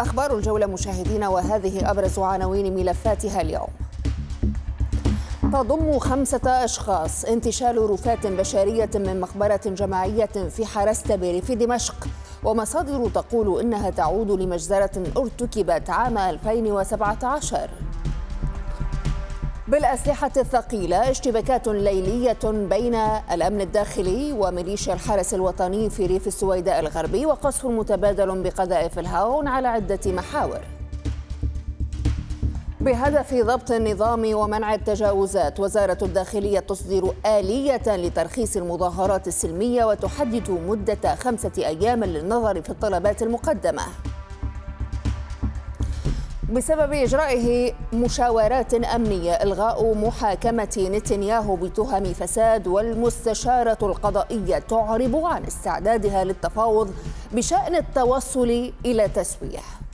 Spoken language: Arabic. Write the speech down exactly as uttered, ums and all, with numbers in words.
أخبار الجولة مشاهدينا، وهذه أبرز عناوين ملفاتها اليوم. تضم خمسة أشخاص انتشال رفات بشرية من مقبرة جماعية في حرستبير في دمشق، ومصادر تقول إنها تعود لمجزرة ارتكبت عام ألفين وسبعة عشر. بالأسلحة الثقيلة اشتباكات ليلية بين الأمن الداخلي وميليشيا الحرس الوطني في ريف السويداء الغربي، وقصف متبادل بقذائف الهاون على عدة محاور. بهدف ضبط النظام ومنع التجاوزات، وزارة الداخلية تصدر آلية لترخيص المظاهرات السلمية وتحدد مدة خمسة أيام للنظر في الطلبات المقدمة. بسبب إجرائه مشاورات أمنية إلغاء محاكمة نتنياهو بتهم فساد، والمستشارة القضائية تعرب عن استعدادها للتفاوض بشأن التوصل إلى تسوية.